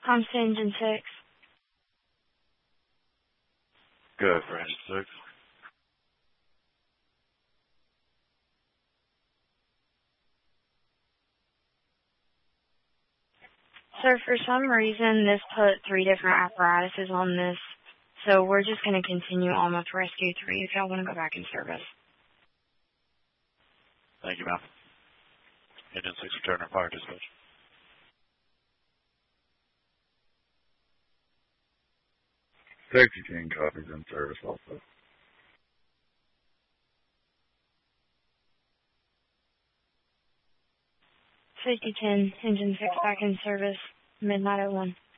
Comms to Engine 6. Good for Engine 6. Sir, for some reason, this put 3 different apparatuses on this, so we're just going to continue on with Rescue 3 if y'all want to go back in service. Thank you, ma'am. Engine 6, return our fire dispatch. Safety team copies in service also. Safety 10, Engine 6 back in service, midnight 01.